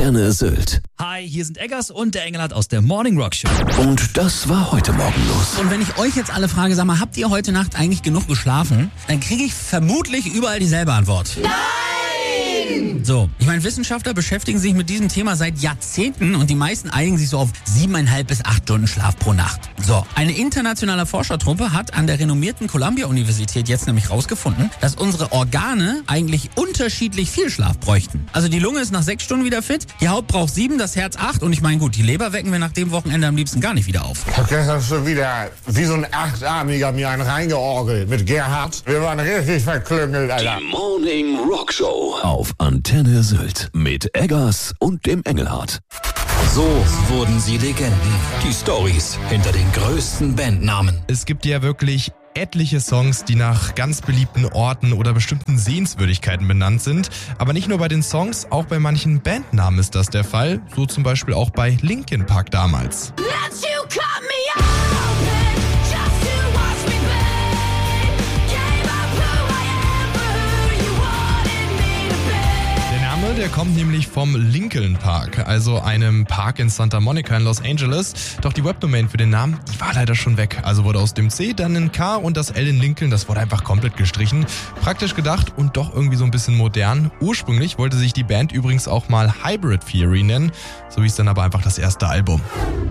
Antenne Sylt. Hi, hier sind Eggers und der Engelhardt aus der Morning Rock Show. Und das war heute Morgen los. Und wenn ich euch jetzt alle frage, sag mal, habt ihr heute Nacht eigentlich genug geschlafen? Dann kriege ich vermutlich überall dieselbe Antwort. Nein! So, ich meine, Wissenschaftler beschäftigen sich mit diesem Thema seit Jahrzehnten und die meisten einigen sich so auf 7,5 bis 8 Stunden Schlaf pro Nacht. So, eine internationale Forschertruppe hat an der renommierten Columbia-Universität jetzt nämlich rausgefunden, dass unsere Organe eigentlich unterschiedlich viel Schlaf bräuchten. Also die Lunge ist nach 6 Stunden wieder fit, die Haut braucht 7, das Herz 8 und ich meine gut, die Leber wecken wir nach dem Wochenende am liebsten gar nicht wieder auf. Gestern hast du wieder wie so ein Achtarmiger mir einen reingeorgelt mit Gerhard. Wir waren richtig verklüngelt, Alter. Die Morning Rock Show auf Antenne Sylt mit Eggers und dem Engelhardt. So wurden sie Legenden. Die Storys hinter den größten Bandnamen. Es gibt ja wirklich etliche Songs, die nach ganz beliebten Orten oder bestimmten Sehenswürdigkeiten benannt sind. Aber nicht nur bei den Songs, auch bei manchen Bandnamen ist das der Fall. So zum Beispiel auch bei Linkin Park damals. Der kommt nämlich vom Lincoln Park, also einem Park in Santa Monica in Los Angeles. Doch die Webdomain für den Namen, die war leider schon weg. Also wurde aus dem C dann ein K und das L in Lincoln, das wurde einfach komplett gestrichen. Praktisch gedacht und doch irgendwie so ein bisschen modern. Ursprünglich wollte sich die Band übrigens auch mal Hybrid Theory nennen. So hieß dann aber einfach das erste Album.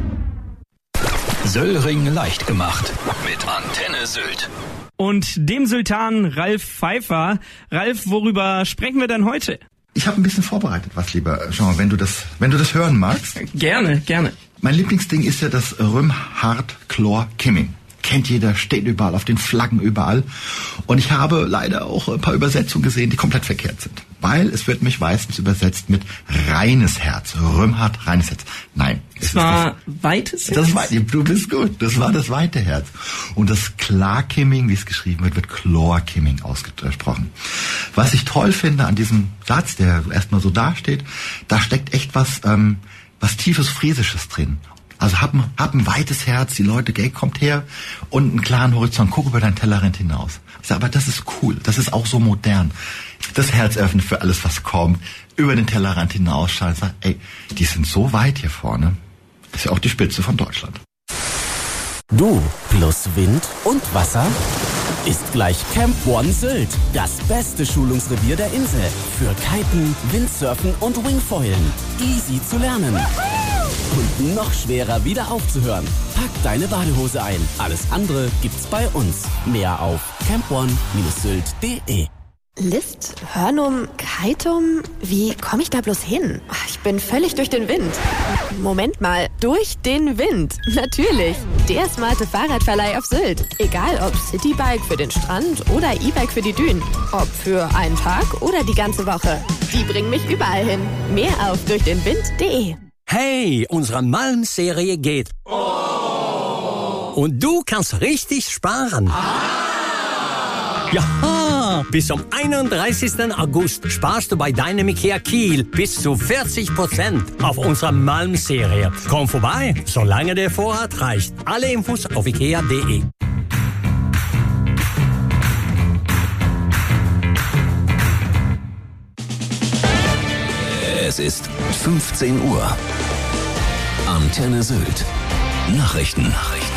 Söllring leicht gemacht mit Antenne Sylt. Und dem Sultan Ralf Pfeiffer. Ralf, worüber sprechen wir denn heute? Ich habe ein bisschen vorbereitet, was, lieber Jean, wenn du das hören magst. Gerne, gerne. Mein Lieblingsding ist ja das Römhard Chlor Kimming. Kennt jeder, steht überall, auf den Flaggen überall. Und ich habe leider auch ein paar Übersetzungen gesehen, die komplett verkehrt sind. Weil es wird mich meistens übersetzt mit reines Herz. Römhard, reines Herz. Nein. Es war weites Herz? Du bist gut. Das war das weite Herz. Und das Klarkimming, wie es geschrieben wird Chlorkimming ausgesprochen. Was ich toll finde an diesem Satz, der erstmal so dasteht, da steckt echt was tiefes Friesisches drin. Also hab ein weites Herz, die Leute, kommt her und einen klaren Horizont, guck über deinen Tellerrand hinaus. Ich sag, aber das ist cool, das ist auch so modern. Das Herz öffnet für alles, was kommt, über den Tellerrand hinausschauen. Ich sag, die sind so weit hier vorne. Das ist ja auch die Spitze von Deutschland. Du plus Wind und Wasser ist gleich Camp One Sylt. Das beste Schulungsrevier der Insel. Für Kiten, Windsurfen und Wingfoilen. Easy zu lernen. Und noch schwerer wieder aufzuhören. Pack deine Badehose ein. Alles andere gibt's bei uns. Mehr auf campone-sylt.de. List, Hörnum, Keitum, wie komme ich da bloß hin? Ich bin völlig durch den Wind. Moment mal, durch den Wind. Natürlich, der smarte Fahrradverleih auf Sylt. Egal ob Citybike für den Strand oder E-Bike für die Dünen. Ob für einen Tag oder die ganze Woche. Die bringen mich überall hin. Mehr auf durchdenwind.de. Hey, unsere Malm-Serie geht. Oh. Und du kannst richtig sparen. Ja, bis zum 31. August sparst du bei deinem IKEA Kiel bis zu 40% auf unserer Malm-Serie. Komm vorbei, solange der Vorrat reicht. Alle Infos auf ikea.de. Es ist 15 Uhr. Antenne Sylt. Nachrichten.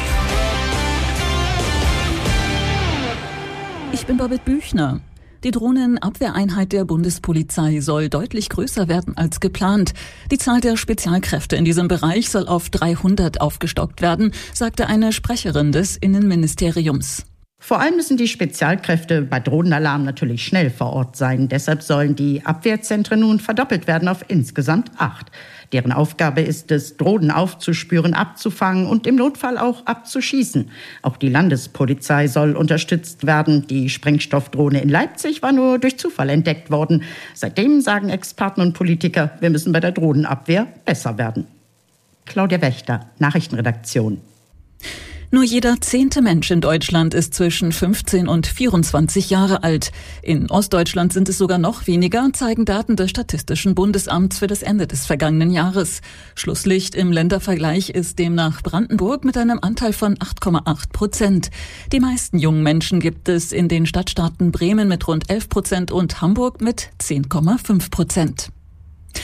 Ich bin Babette Büchner. Die Drohnenabwehreinheit der Bundespolizei soll deutlich größer werden als geplant. Die Zahl der Spezialkräfte in diesem Bereich soll auf 300 aufgestockt werden, sagte eine Sprecherin des Innenministeriums. Vor allem müssen die Spezialkräfte bei Drohnenalarm natürlich schnell vor Ort sein. Deshalb sollen die Abwehrzentren nun verdoppelt werden auf insgesamt 8. Deren Aufgabe ist es, Drohnen aufzuspüren, abzufangen und im Notfall auch abzuschießen. Auch die Landespolizei soll unterstützt werden. Die Sprengstoffdrohne in Leipzig war nur durch Zufall entdeckt worden. Seitdem sagen Experten und Politiker, wir müssen bei der Drohnenabwehr besser werden. Claudia Wächter, Nachrichtenredaktion. Nur jeder 10. Mensch in Deutschland ist zwischen 15 und 24 Jahre alt. In Ostdeutschland sind es sogar noch weniger, zeigen Daten des Statistischen Bundesamts für das Ende des vergangenen Jahres. Schlusslicht im Ländervergleich ist demnach Brandenburg mit einem Anteil von 8,8%. Die meisten jungen Menschen gibt es in den Stadtstaaten Bremen mit rund 11% und Hamburg mit 10,5%.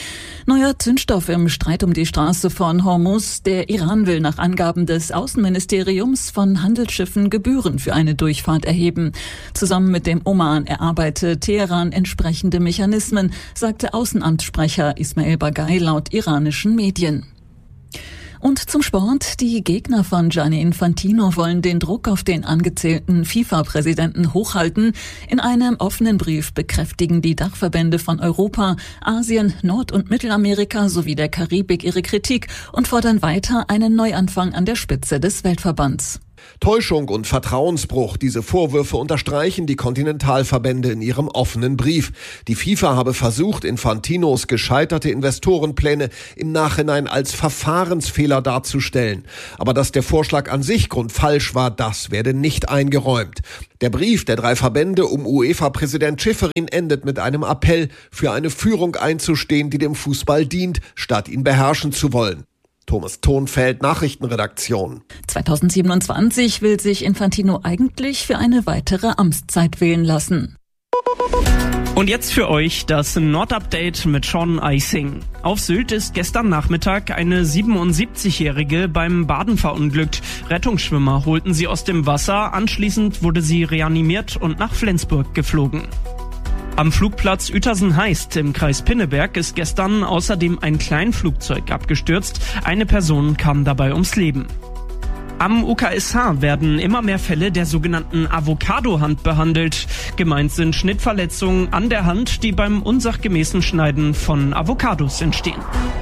Neuer Zündstoff im Streit um die Straße von Hormuz. Der Iran will nach Angaben des Außenministeriums von Handelsschiffen Gebühren für eine Durchfahrt erheben. Zusammen mit dem Oman erarbeitet Teheran entsprechende Mechanismen, sagte Außenamtssprecher Ismail Baghai laut iranischen Medien. Und zum Sport. Die Gegner von Gianni Infantino wollen den Druck auf den angezählten FIFA-Präsidenten hochhalten. In einem offenen Brief bekräftigen die Dachverbände von Europa, Asien, Nord- und Mittelamerika sowie der Karibik ihre Kritik und fordern weiter einen Neuanfang an der Spitze des Weltverbands. Täuschung und Vertrauensbruch, diese Vorwürfe unterstreichen die Kontinentalverbände in ihrem offenen Brief. Die FIFA habe versucht, Infantinos gescheiterte Investorenpläne im Nachhinein als Verfahrensfehler darzustellen. Aber dass der Vorschlag an sich grundfalsch war, das werde nicht eingeräumt. Der Brief der 3 Verbände um UEFA-Präsident Schäferin endet mit einem Appell, für eine Führung einzustehen, die dem Fußball dient, statt ihn beherrschen zu wollen. Thomas Thonfeld, Nachrichtenredaktion. 2027 will sich Infantino eigentlich für eine weitere Amtszeit wählen lassen. Und jetzt für euch das Nordupdate mit Sean Eising. Auf Sylt ist gestern Nachmittag eine 77-Jährige beim Baden verunglückt. Rettungsschwimmer holten sie aus dem Wasser, anschließend wurde sie reanimiert und nach Flensburg geflogen. Am Flugplatz Uetersen-Heist im Kreis Pinneberg ist gestern außerdem ein Kleinflugzeug abgestürzt. Eine Person kam dabei ums Leben. Am UKSH werden immer mehr Fälle der sogenannten Avocado-Hand behandelt. Gemeint sind Schnittverletzungen an der Hand, die beim unsachgemäßen Schneiden von Avocados entstehen.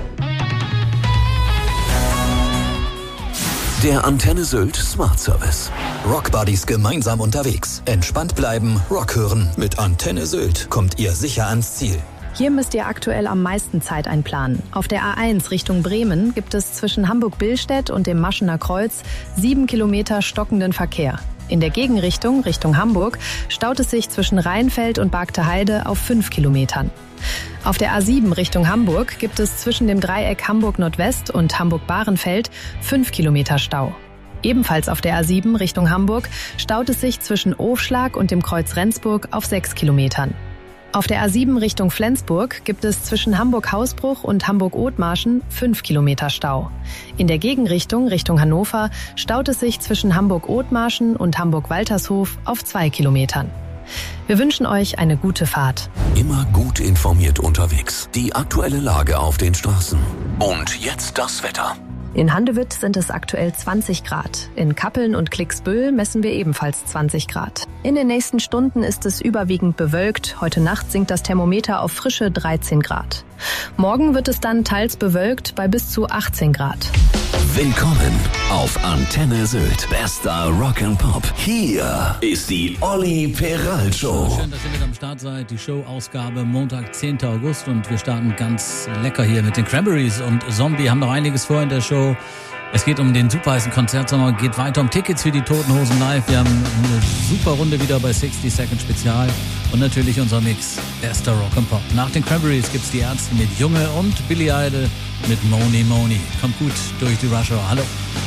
Der Antenne Sylt Smart Service. Rockbuddies gemeinsam unterwegs. Entspannt bleiben, Rock hören. Mit Antenne Sylt kommt ihr sicher ans Ziel. Hier müsst ihr aktuell am meisten Zeit einplanen. Auf der A1 Richtung Bremen gibt es zwischen Hamburg-Billstedt und dem Maschener Kreuz 7 Kilometer stockenden Verkehr. In der Gegenrichtung, Richtung Hamburg, staut es sich zwischen Rheinfeld und Bargteheide auf 5 Kilometern. Auf der A7 Richtung Hamburg gibt es zwischen dem Dreieck Hamburg-Nordwest und Hamburg-Bahrenfeld 5 Kilometer Stau. Ebenfalls auf der A7 Richtung Hamburg staut es sich zwischen Ofschlag und dem Kreuz Rendsburg auf 6 Kilometern. Auf der A7 Richtung Flensburg gibt es zwischen Hamburg-Hausbruch und Hamburg-Othmarschen 5 Kilometer Stau. In der Gegenrichtung Richtung Hannover staut es sich zwischen Hamburg-Othmarschen und Hamburg-Waltershof auf 2 Kilometern. Wir wünschen euch eine gute Fahrt. Immer gut informiert unterwegs. Die aktuelle Lage auf den Straßen. Und jetzt das Wetter. In Handewitt sind es aktuell 20 Grad. In Kappeln und Klicksbüll messen wir ebenfalls 20 Grad. In den nächsten Stunden ist es überwiegend bewölkt. Heute Nacht sinkt das Thermometer auf frische 13 Grad. Morgen wird es dann teils bewölkt bei bis zu 18 Grad. Willkommen auf Antenne Sylt. Bester Rock'n'Pop. Hier ist die Olli Peral Show. Schön, dass ihr mit am Start seid. Die Show-Ausgabe Montag, 10. August. Und wir starten ganz lecker hier mit den Cranberries und Zombie. Haben noch einiges vor in der Show. Es geht um den super heißen Konzertsommer, geht weiter um Tickets für die Toten Hosen live. Wir haben eine super Runde wieder bei 60 Second Spezial und natürlich unser Mix Bester Rock'n'Pop. Nach den Cranberries gibt's die Ärzte mit Junge und Billy Idol mit Moni Moni. Kommt gut durch die Rush Hour. Hallo.